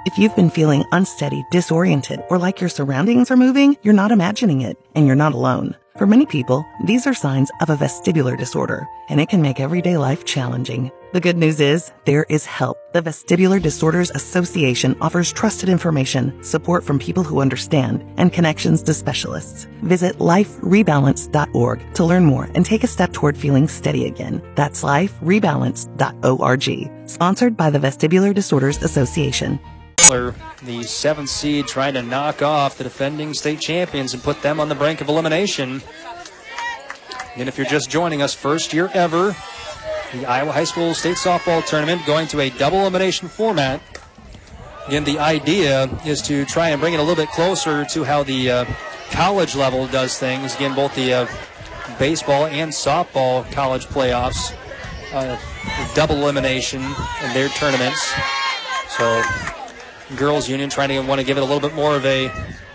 If you've been feeling unsteady, disoriented, or like your surroundings are moving, you're not imagining it, and you're not alone. For many people, these are signs of a vestibular disorder, and it can make everyday life challenging. The good news is, there is help. The Vestibular Disorders Association offers trusted information, support from people who understand, and connections to specialists. Visit liferebalance.org to learn more and take a step toward feeling steady again. That's liferebalance.org. Sponsored by the Vestibular Disorders Association. The 7th seed trying to knock off the defending state champions and put them on the brink of elimination. And if you're just joining us, first year ever, the Iowa High School State Softball Tournament going to a double elimination format. Again, the idea is to try and bring it a little bit closer to how the college level does things. Again, both the baseball and softball college playoffs, double elimination in their tournaments. So girls union trying to want to give it a little bit more of a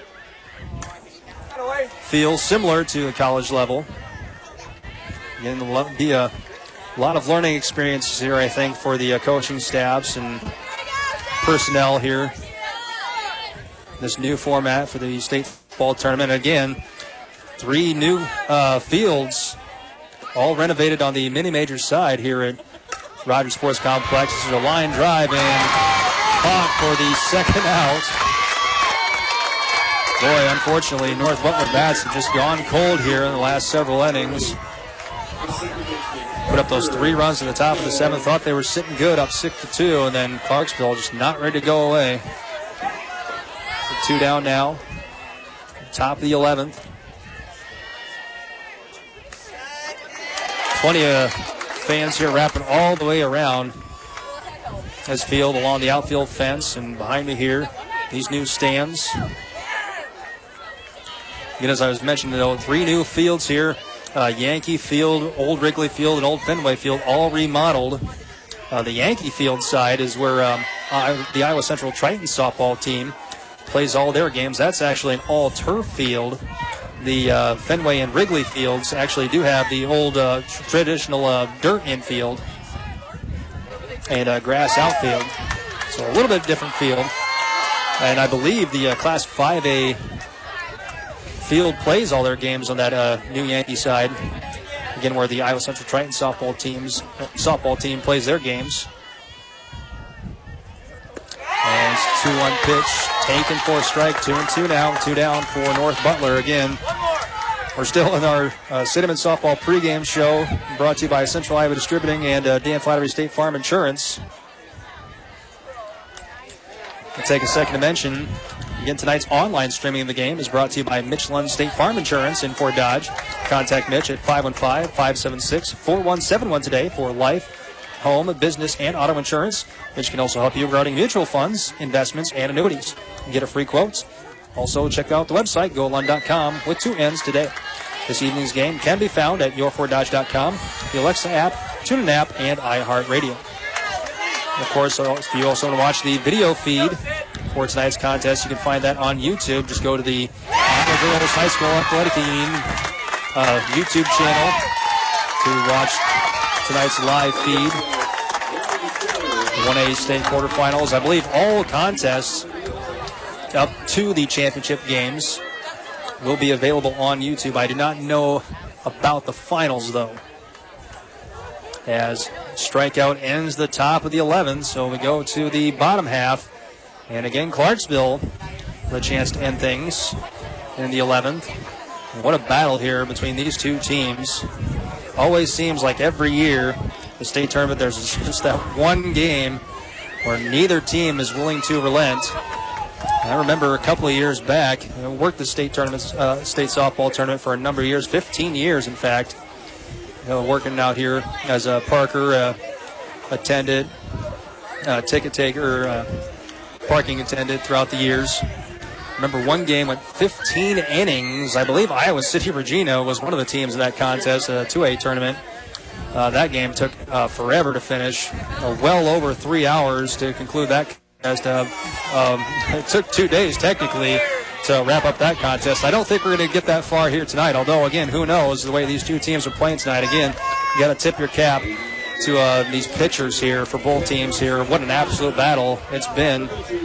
feel similar to a college level. Again, there'll be a lot of learning experiences here, I think, for the coaching staffs and personnel here. This new format for the state ball tournament. Again, 3 new fields, all renovated on the mini-major side here at Rogers Sports Complex. This is a line drive and caught for the second out. Boy, unfortunately, North Butler bats have just gone cold here in the last several innings. Put up those 3 runs at the top of the 7th. Thought they were sitting good, up 6-2, and then Clarksville just not ready to go away. 2 down now. Top of the 11th. Plenty of fans here wrapping all the way around this field along the outfield fence, and behind me here, these new stands. Again, as I was mentioning, though, 3 new fields here. Yankee Field, Old Wrigley Field, and Old Fenway Field, all remodeled. The Yankee Field side is where the Iowa Central Triton softball team plays all their games. That's actually an all-turf field. The Fenway and Wrigley fields actually do have the old traditional dirt infield and grass outfield. So a little bit different field. And I believe the Class 5A field plays all their games on that new Yankee side. Again, where the Iowa Central Triton softball team plays their games. And it's 2-1 pitch taken for a strike. 2-2 now. 2 down for North Butler. Again, we're still in our Cinnamon Softball pregame show, brought to you by Central Iowa Distributing and Dan Flattery State Farm Insurance. I'll take a second to mention, again, tonight's online streaming of the game is brought to you by Michelin State Farm Insurance in Fort Dodge. Contact Mitch at 515-576-4171 today for life, home, business, and auto insurance. Mitch can also help you regarding mutual funds, investments, and annuities. Get a free quote. Also, check out the website, golun.com, with 2 N's today. This evening's game can be found at yourfortdodge.com, the Alexa app, TuneIn app, and iHeartRadio. Of course, if you also want to watch the video feed for tonight's contest, you can find that on YouTube. Just go to the Iowa Girls High School Athletic Team YouTube channel to watch tonight's live feed. 1A state quarterfinals. I believe all contests up to the championship games will be available on YouTube. I do not know about the finals, though, as strikeout ends the top of the 11th. So we go to the bottom half. And again, Clarksville with a chance to end things in the 11th. What a battle here between these two teams. Always seems like every year, the state tournament, there's just that one game where neither team is willing to relent. I remember a couple of years back, I worked the state tournament, state softball tournament for a number of years, 15 years, in fact. Working out here as a Parker attendant, ticket taker, parking attendant throughout the years. Remember one game went 15 innings. I believe Iowa City Regina was one of the teams in that contest, a 2A tournament. That game took forever to finish, well over 3 hours to conclude that contest. It took 2 days, technically, to wrap up that contest. I don't think we're going to get that far here tonight, although, again, who knows the way these two teams are playing tonight. Again, you got to tip your cap to these pitchers here for both teams here. What an absolute battle it's been.